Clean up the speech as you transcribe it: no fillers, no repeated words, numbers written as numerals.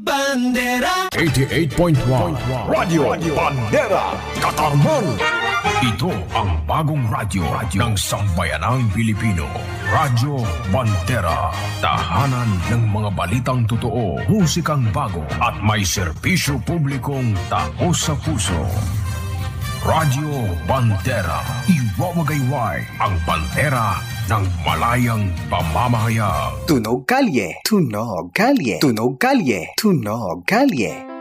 Bandera 88.1 Radio Bandera Katarman. Ito ang bagong radyo ng sambayanang Pilipino. Radyo Bandera. Tahanan ng mga balitang totoo, musikang bago at may serbisyo publikong taos sa puso. Radyo Bandera. Iwawagayway ang bandera ng malayang pamamahayag. Tunog kalye, tunog kalye, tunog kalye, tunog kalye.